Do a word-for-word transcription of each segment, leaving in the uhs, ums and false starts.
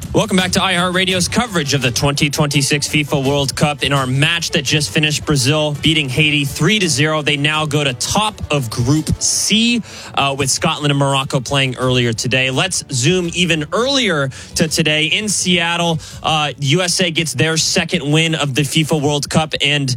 Welcome back to iHeartRadio's coverage of the twenty twenty-six FIFA World Cup. In our match that just finished, Brazil beating Haiti three to zero. They now go to top of Group C uh, with Scotland and Morocco playing earlier today. Let's zoom even earlier to today in Seattle. Uh, U S A gets their second win of the FIFA World Cup and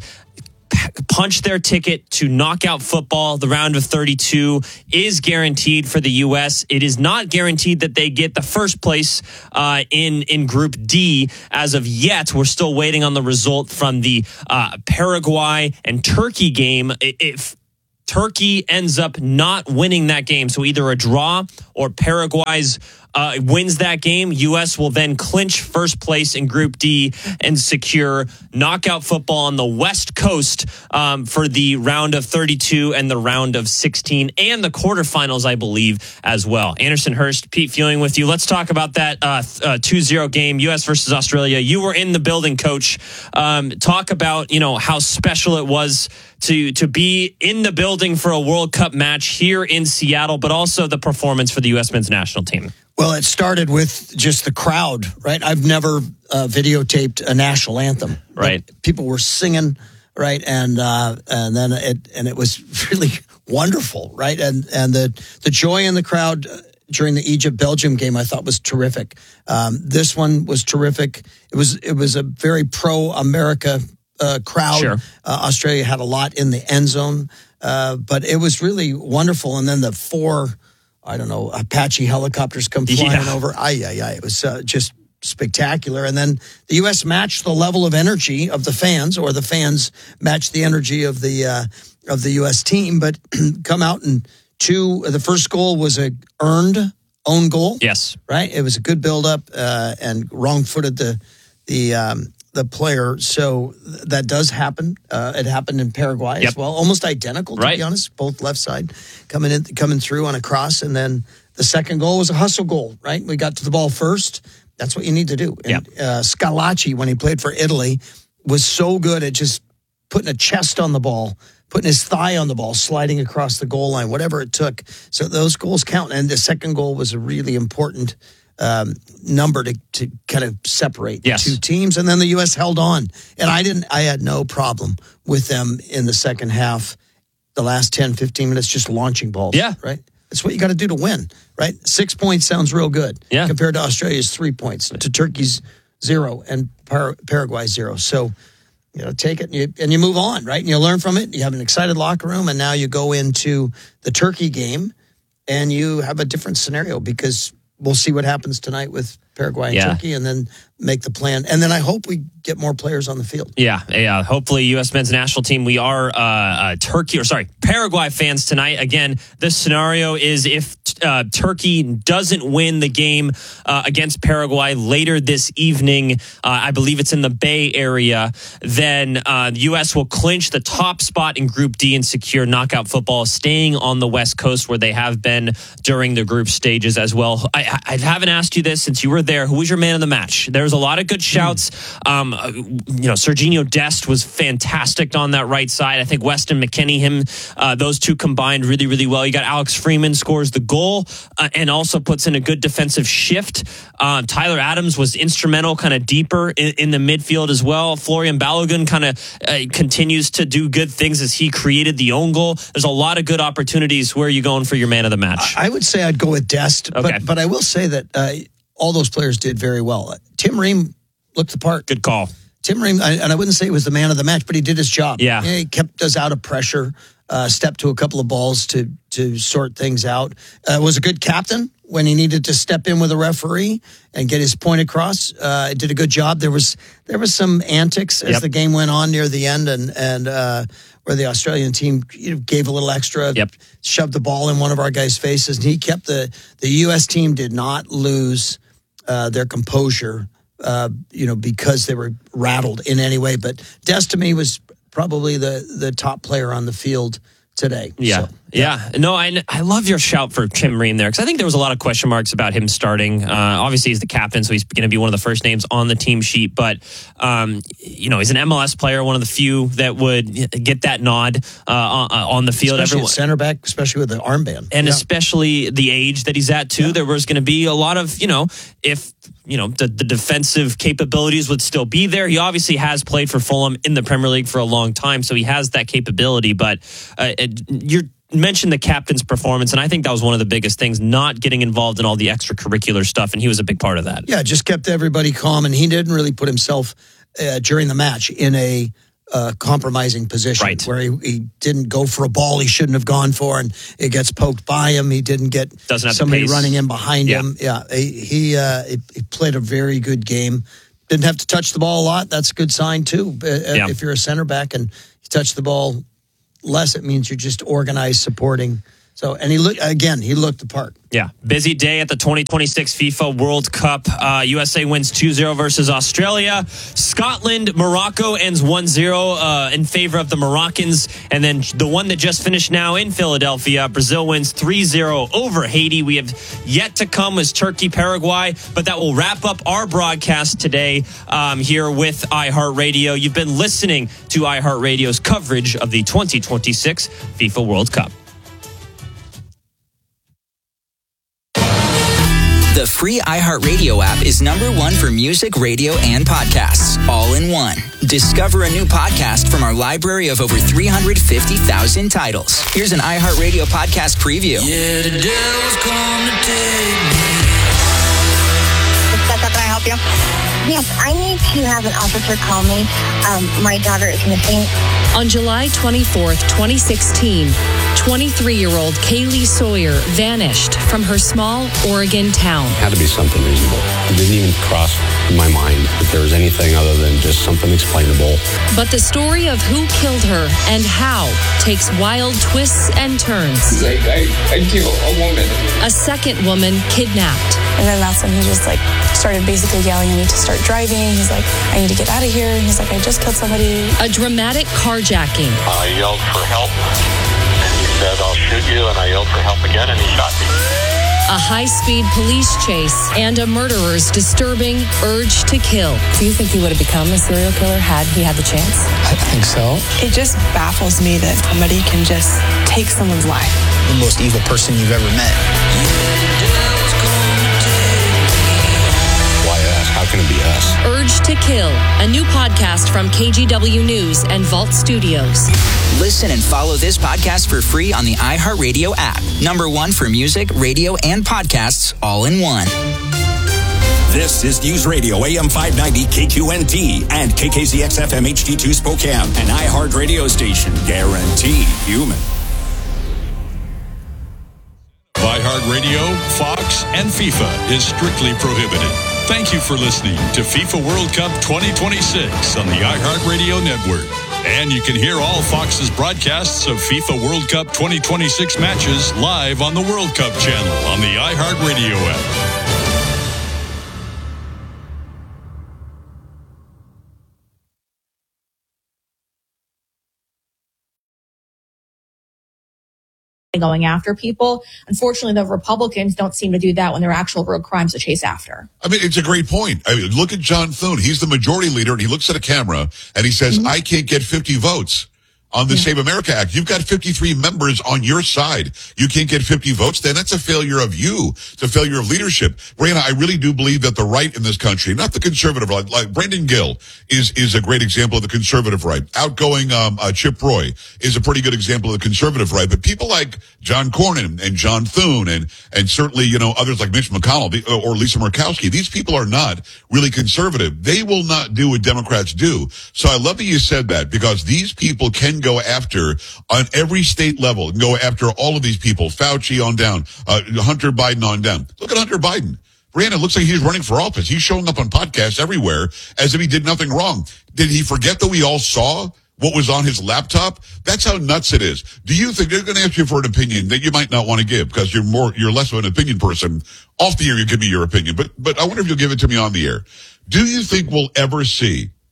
punch their ticket to knockout football. The round of thirty-two is guaranteed for the U S. It is not guaranteed that they get the first place uh, in, in Group D as of yet. We're still waiting on the result from the uh, Paraguay and Turkey game. If Turkey ends up not winning that game, so either a draw or Paraguay's Uh, wins that game, U S will then clinch first place in Group D and secure knockout football on the West Coast um, for the round of thirty-two and the round of sixteen and the quarterfinals, I believe, as well. Anderson Hurst, Pete Fewing with you. Let's talk about that uh, uh, two zero game, U S versus Australia. You were in the building, Coach. Um, talk about, you know, how special it was to to be in the building for a World Cup match here in Seattle, but also the performance for the U S men's national team. Well, it started with just the crowd, right? I've never uh, videotaped a national anthem. Right. People were singing, right? And uh, and then it and it was really wonderful, right? And and the the joy in the crowd during the Egypt-Belgium game, I thought was terrific. Um, this one was terrific. It was it was a very pro-America uh, crowd. Sure. Uh, Australia had a lot in the end zone, uh, but it was really wonderful. And then the four, I don't know, Apache helicopters come flying yeah. over. Ay, ay, ay. It was uh, just spectacular. And then the U S matched the level of energy of the fans, or the fans matched the energy of the uh, of the U S team, but come out and two, the first goal was a earned own goal. Yes. Right? It was a good build-up uh, and wrong-footed the the um, the player. So that does happen. Uh, it happened in Paraguay yep. as well. Almost identical, to right. be honest. Both left side coming in, coming through on a cross. And then the second goal was a hustle goal, right? We got to the ball first. That's what you need to do. And yep. uh, Scalacci, when he played for Italy, was so good at just putting a chest on the ball, putting his thigh on the ball, sliding across the goal line, whatever it took. So those goals count. And the second goal was a really important um, number to, to kind of separate yes. the two teams. And then the U S held on. And I didn't, I had no problem with them in the second half, the last ten, fifteen minutes, just launching balls. Yeah. Right? That's what you got to do to win, right? Six points sounds real good. Yeah. Compared to Australia's three points, to Turkey's zero, and Par- Paraguay's zero. So, you know, take it and you, and you move on, right? And you learn from it. You have an excited locker room, and now you go into the Turkey game, and you have a different scenario, because we'll see what happens tonight with Paraguay and yeah. Turkey, and then make the plan. And then I hope we get more players on the field. Yeah, yeah. Hopefully, U S men's national team. We are uh, uh, Turkey, or sorry, Paraguay fans tonight. Again, this scenario is if uh, Turkey doesn't win the game uh, against Paraguay later this evening, uh, I believe it's in the Bay Area, then uh, the U S will clinch the top spot in Group D and secure knockout football, staying on the West Coast where they have been during the group stages as well. I, I haven't asked you this since you were there. Who was your man of the match? There was a lot of good shouts. Mm. Um, you know, Serginho Dest was fantastic on that right side. I think Weston McKennie, him, uh, those two combined really, really well. You got Alex Freeman scores the goal uh, and also puts in a good defensive shift. Uh, Tyler Adams was instrumental, kind of deeper in, in the midfield as well. Florian Balogun kind of uh, continues to do good things as he created the own goal. There's a lot of good opportunities. Where are you going for your man of the match? I would say I'd go with Dest, okay. but, but I will say that uh, all those players did very well. Tim Ream looked the part. Good call. Tim Ream, and I wouldn't say he was the man of the match, but he did his job. Yeah. He kept us out of pressure, uh, stepped to a couple of balls to to sort things out. Uh, was a good captain when he needed to step in with a referee and get his point across. Uh, did a good job. There was there was some antics as yep. the game went on near the end, and and uh, where the Australian team you know, gave a little extra, yep. shoved the ball in one of our guys' faces, and he kept the the U S team did not lose uh, their composure. Uh, you know, because they were rattled in any way. But Dest to me was probably the, the top player on the field today. Yeah. So. Yeah, no, I, I love your shout for Tim Ream there, because I think there was a lot of question marks about him starting. Uh, obviously, he's the captain, so he's going to be one of the first names on the team sheet. But, um, you know, he's an M L S player, one of the few that would get that nod uh, on, on the field. Especially Everyone, at center back, especially with the armband. And yeah. especially the age that he's at, too. Yeah. There was going to be a lot of, you know, if... you know, the, the defensive capabilities would still be there. He obviously has played for Fulham in the Premier League for a long time, so he has that capability. But uh, it, you mentioned the captain's performance, and I think that was one of the biggest things, not getting involved in all the extracurricular stuff, and he was a big part of that. Yeah, just kept everybody calm, and he didn't really put himself uh, during the match in a uh, compromising position, right, where he, he didn't go for a ball he shouldn't have gone for, and it gets poked by him. He didn't get Doesn't have somebody the pace. running in behind yeah. him. Yeah, he he, uh, he he played a very good game. Didn't have to touch the ball a lot. That's a good sign too. Uh, yeah. If you're a center back and you touch the ball less, it means you're just organized, supporting. So, and he looked again. He looked the part. Yeah, busy day at the twenty twenty-six FIFA World Cup. Uh, U S A wins two zero versus Australia. Scotland, Morocco ends one zero uh, in favor of the Moroccans. And then the one that just finished now in Philadelphia, Brazil wins three zero over Haiti. We have yet to come is Turkey, Paraguay, but that will wrap up our broadcast today um, here with iHeartRadio. You've been listening to iHeartRadio's coverage of the twenty twenty-six FIFA World Cup. The free iHeartRadio app is number one for music, radio, and podcasts, all in one. Discover a new podcast from our library of over three hundred fifty thousand titles. Here's an iHeartRadio podcast preview. Yeah, the devil's come to take me. Can I help you? Yes, I need to have an officer call me. Um, my daughter is missing. On July twenty-fourth, twenty sixteen, twenty-three-year-old Kaylee Sawyer vanished from her small Oregon town. It had to be something reasonable. It didn't even cross my mind that there was anything other than just something explainable. But the story of who killed her and how takes wild twists and turns. Like, I, I killed a woman. A second woman kidnapped. And then that's when he just like started basically yelling at me to start driving. He's like, I need to get out of here. And he's like, I just killed somebody. A dramatic carjacking. I yelled for help. And he said, I'll shoot you. And I yelled for help again, and he shot me. A high-speed police chase and a murderer's disturbing urge to kill. Do you think he would have become a serial killer had he had the chance? I think so. It just baffles me that somebody can just take someone's life. The most evil person you've ever met. Why ask? How can it be us? Urge to Kill, a new podcast from K G W News and Vault Studios. Listen and follow this podcast for free on the iHeartRadio app. Number one for music, radio, and podcasts, all in one. This is News Radio A M five ninety K Q N T and K K Z X F M H D two Spokane, an iHeartRadio station guaranteed human. iHeartRadio, Fox, and FIFA is strictly prohibited. Thank you for listening to FIFA World Cup twenty twenty-six on the iHeartRadio network. And you can hear all Fox's broadcasts of FIFA World Cup twenty twenty-six matches live on the World Cup channel on the iHeartRadio app. Going after people. Unfortunately, the Republicans don't seem to do that when there are actual road crimes to chase after. I mean, it's a great point. I mean, look at John Thune. He's the majority leader, and he looks at a camera, and he says, mm-hmm. I can't get fifty votes on the yeah. Save America Act. You've got fifty-three members on your side. You can't get fifty votes, then that's a failure of you. It's a failure of leadership. Brianna, I really do believe that the right in this country, not the conservative right, like Brendan Gill is is a great example of the conservative right. Outgoing um, uh, Chip Roy is a pretty good example of the conservative right. But people like John Cornyn and John Thune and and certainly, you know, others like Mitch McConnell or Lisa Murkowski, these people are not really conservative. They will not do what Democrats do. So I love that you said that, because these people can go after on every state level and go after all of these people, Fauci on down, uh, Hunter Biden on down. Look at Hunter Biden. Brianna, it looks like he's running for office. He's showing up on podcasts everywhere as if he did nothing wrong. Did he forget that we all saw what was on his laptop? That's how nuts it is. Do you think they're going to ask you for an opinion that you might not want to give because you're more, you're less of an opinion person? Off the air, you give me your opinion, but, but I wonder if you'll give it to me on the air. Do you think we'll ever see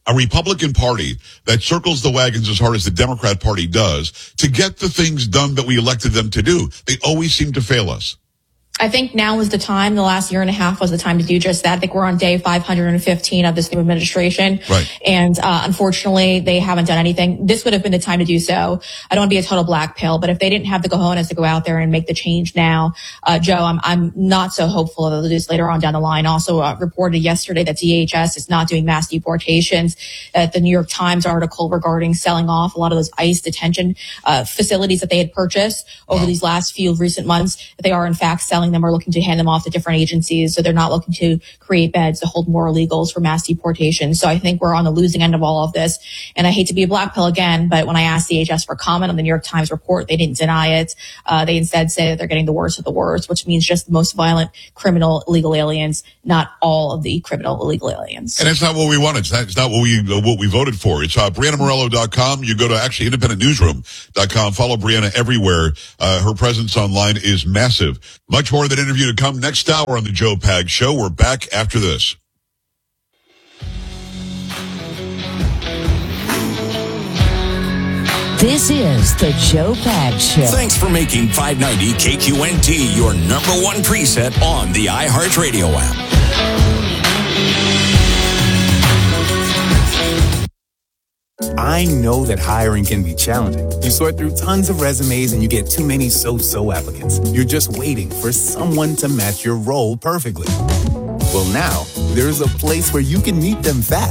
a Republican Party that circles the wagons as hard as the Democrat Party does to get the things done that we elected them to do. They always seem to fail us. I think now is the time, the last year and a half was the time to do just that. I think we're on day five hundred fifteen of this new administration. Right. And, uh, unfortunately, they haven't done anything. This would have been the time to do so. I don't want to be a total black pill, but if they didn't have the cojones to go out there and make the change now, uh, Joe, I'm, I'm not so hopeful that they'll do this later on down the line. Also, uh, reported yesterday that D H S is not doing mass deportations. That the New York Times article regarding selling off a lot of those ICE detention, uh, facilities that they had purchased over these last few recent months, that they are in fact selling them or looking to hand them off to different agencies. So they're not looking to create beds to hold more illegals for mass deportation. So I think we're on the losing end of all of this. And I hate to be a black pill again, but when I asked D H S for comment on the New York Times report, they didn't deny it. Uh, they instead say that they're getting the worst of the worst, which means just the most violent criminal illegal aliens, not all of the criminal illegal aliens. And it's not what we wanted. It's not, it's not what we uh, what we voted for. It's uh, Brianna Morello dot com. You go to actually independent newsroom dot com. Follow Brianna everywhere. Uh, her presence online is massive. Much more than interview to come next hour on the Joe Pags Show. We're back after this. This is the Joe Pags Show. Thanks for making five ninety K Q N T your number one preset on the iHeartRadio app. I know that hiring can be challenging. You sort through tons of resumes and you get too many so-so applicants. You're just waiting for someone to match your role perfectly. Well, now, there's a place where you can meet them fast